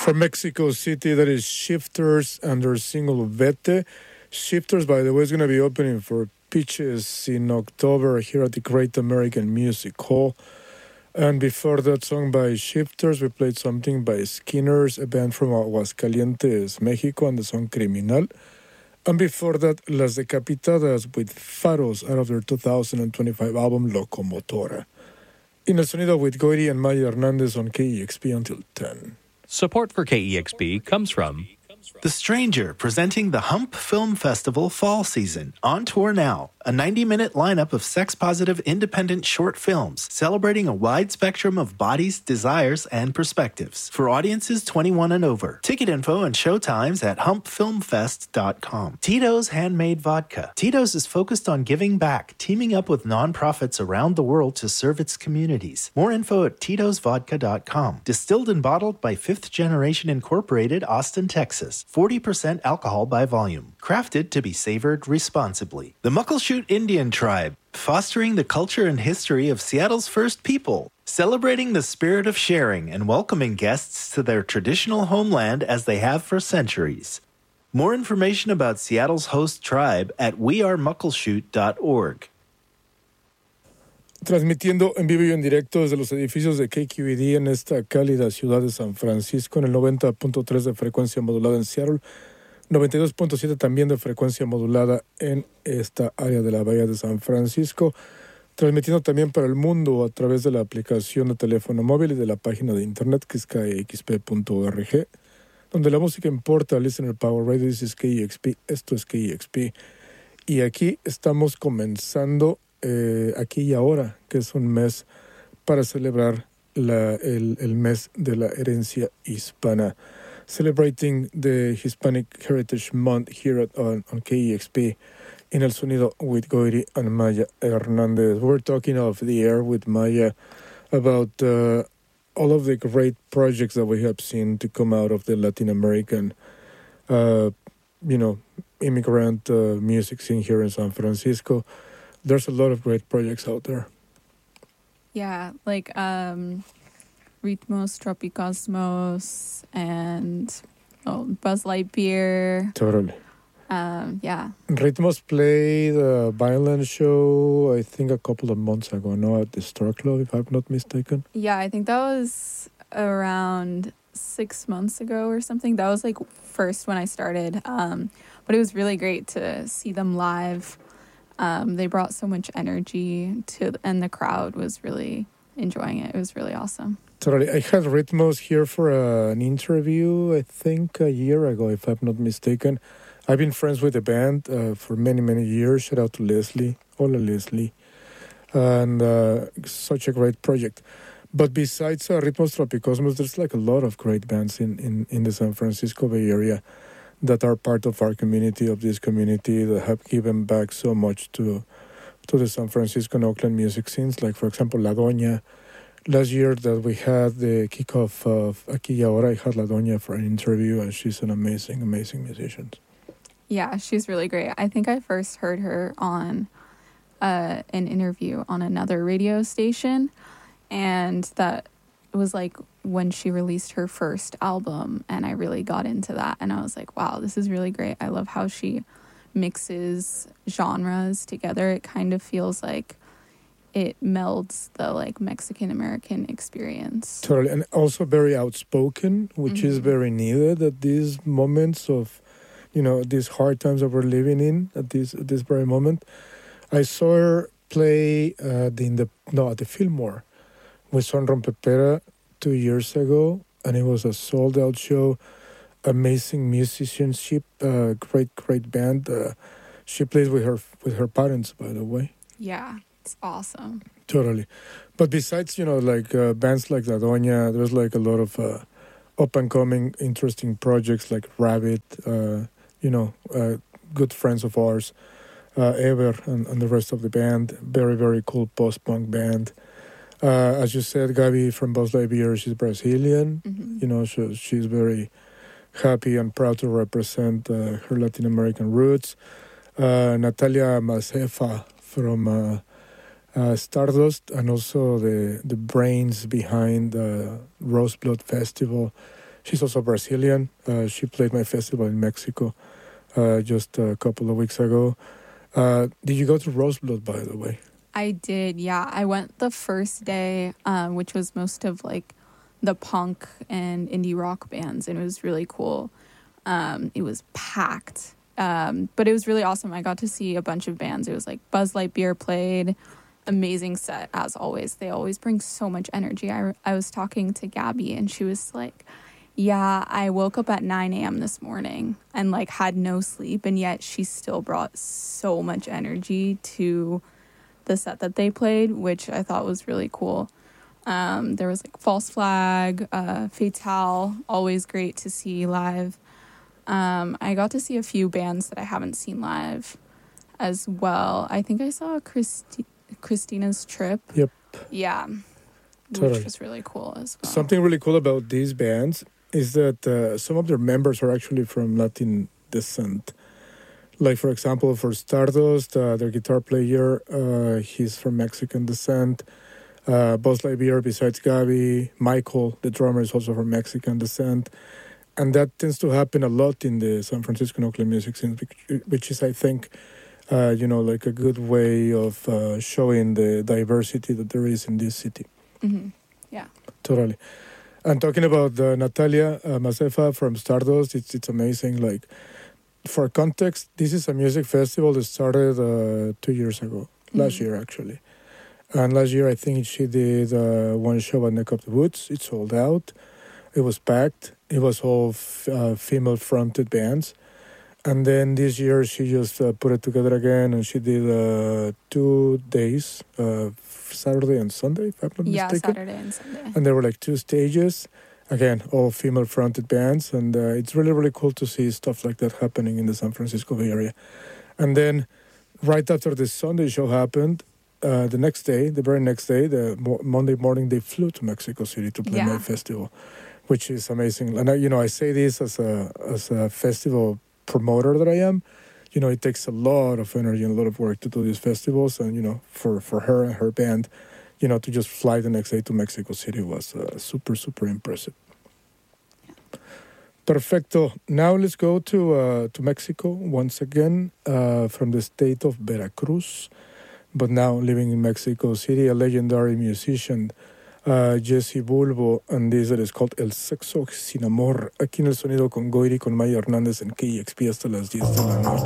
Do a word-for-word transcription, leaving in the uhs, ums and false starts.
From Mexico City, that is Shifters and their single Vete. Shifters, by the way, is going to be opening for Peaches in October here at the Great American Music Hall. And before that song by Shifters, we played something by Skinners, a band from Aguascalientes, Mexico, and the song Criminal. And before that, Las Decapitadas with Faros out of their two thousand twenty-five album Locomotora. In El Sonido with Goiri and Maya Hernandez on K E X P until ten. Support for K E X P comes from The Stranger, presenting the Hump Film Festival Fall Season. On tour now. A ninety-minute lineup of sex-positive independent short films celebrating a wide spectrum of bodies, desires, and perspectives. For audiences twenty-one and over. Ticket info and showtimes at hump film fest dot com. Tito's Handmade Vodka. Tito's is focused on giving back, teaming up with nonprofits around the world to serve its communities. More info at titos vodka dot com. Distilled and bottled by Fifth Generation Incorporated, Austin, Texas. forty percent alcohol by volume. Crafted to be savored responsibly. The Muckleshoot Indian Tribe, fostering the culture and history of Seattle's first people, celebrating the spirit of sharing and welcoming guests to their traditional homeland as they have for centuries. More information about Seattle's host tribe at we are muckleshoot dot org. Transmitiendo en vivo y en directo desde los edificios de K Q E D en esta cálida ciudad de San Francisco, en el noventa punto tres de frecuencia modulada en Seattle, noventa y dos punto siete también de frecuencia modulada en esta área de la Bahía de San Francisco, transmitiendo también para el mundo a través de la aplicación de teléfono móvil y de la página de internet que es k e x p punto org, donde la música importa. Listener Power Radio, this is K E X P, esto es K E X P, y aquí estamos comenzando eh, aquí y ahora, que es un mes para celebrar la, el, el mes de la herencia hispana. Celebrating the Hispanic Heritage Month here at, on, on K E X P in El Sonido with Goiri and Maya Hernandez. We're talking off the air with Maya about uh, all of the great projects that we have seen to come out of the Latin American, uh, you know, immigrant uh, music scene here in San Francisco. There's a lot of great projects out there. Yeah, like um, Ritmos Tropicosmos and oh, Buzz Lightyear. Totally. Um, yeah. Ritmos played a violin show, I think, a couple of months ago, no, at the Star Club, if I'm not mistaken. Yeah, I think that was around six months ago or something. That was like first when I started. Um, but it was really great to see them live. Um, they brought so much energy to, and the crowd was really enjoying it. It was really awesome. Totally. I had Ritmos here for uh, an interview, I think, a year ago, if I'm not mistaken. I've been friends with the band uh, for many, many years. Shout out to Leslie, hola Leslie. And uh, such a great project. But besides uh, Ritmos Tropicosmos, there's like a lot of great bands in, in, in the San Francisco Bay Area that are part of our community, of this community, that have given back so much to to the San Francisco and Oakland music scenes. Like, for example, La Doña. Last year that we had the kickoff of Aquí y Ahora, I had La Doña for an interview, and she's an amazing, amazing musician. Yeah, she's really great. I think I first heard her on uh, an interview on another radio station, and that was like when she released her first album, and I really got into that, and I was like, wow, this is really great. I love how she mixes genres together. It kind of feels like it melds the like Mexican American experience. Totally, and also very outspoken, which mm-hmm. is very needed at these moments of, you know, these hard times that we're living in at this at this very moment. I saw her play uh, the, in the no at the Fillmore with Son Rompepera two years ago, and it was a sold out show. Amazing musicianship, uh, great great band. Uh, she plays with her with her parents, by the way. Yeah, it's awesome. Totally, but besides, you know, like uh, bands like La Doña, there's like a lot of uh, up and coming interesting projects like Rabbit. Uh, you know, uh, good friends of ours, uh, Ever and, and the rest of the band. Very very cool post punk band. Uh, as you said, Gabi from Buzz Lightyear, she's Brazilian. Mm-hmm. You know, so she's very happy and proud to represent uh, her Latin American roots. Uh, Natalia Macefa from uh, uh, Stardust, and also the, the brains behind the Roseblood Festival. She's also Brazilian. Uh, she played my festival in Mexico uh, just a couple of weeks ago. Uh, did you go to Roseblood, by the way? I did, yeah. I went the first day, um, which was most of like the punk and indie rock bands, and it was really cool. Um, it was packed, um, but it was really awesome. I got to see a bunch of bands. It was like Buzz Lightyear played. Amazing set, as always. They always bring so much energy. I, I was talking to Gabby, and she was like, yeah, I woke up at nine a.m. this morning and like had no sleep, and yet she still brought so much energy to the set that they played, which I thought was really cool. Um, there was like False Flag, uh, Fatale, always great to see live. Um, I got to see a few bands that I haven't seen live as well. I think I saw Christi- Christina's Trip. Yep. Yeah. Totally. Which was really cool as well. Something really cool about these bands is that uh, some of their members are actually from Latin descent. Like, for example, for Stardust, uh, their guitar player, uh, he's from Mexican descent. Uh, Buzz Lightyear, besides Gabby, Michael, the drummer, is also from Mexican descent. And that tends to happen a lot in the San Francisco and Oakland music scene, which is, I think, uh, you know, like a good way of uh, showing the diversity that there is in this city. Mm-hmm. Yeah. Totally. And talking about uh, Natalia uh, Mazefa from Stardust, it's it's amazing. Like, for context, this is a music festival that started uh, two years ago, mm-hmm. last year actually. And last year, I think she did uh, one show at Neck of the Woods. It sold out. It was packed. It was all f- uh, female-fronted bands. And then this year, she just uh, put it together again, and she did uh, two days, uh, Saturday and Sunday, if I'm not yeah, mistaken. Saturday and Sunday. And there were like two stages. Again, all female-fronted bands. And uh, it's really, really cool to see stuff like that happening in the San Francisco Bay Area. And then right after the Sunday show happened, uh, the next day, the very next day, the mo- Monday morning, they flew to Mexico City to play Yeah. my festival, which is amazing. And I, you know, I say this as a as a festival promoter that I am. You know, it takes a lot of energy and a lot of work to do these festivals. And, you know, for, for her and her band, you know, to just fly the next day to Mexico City was uh, super, super impressive. Yeah. Perfecto. Now let's go to uh, to Mexico once again, uh, from the state of Veracruz, but now living in Mexico City, a legendary musician, uh, Jesse Bulbo, and this that is called El Sexo Sin Amor, aquí en El Sonido con Goiri, con Maya Hernández en K E X P hasta las diez de la noche.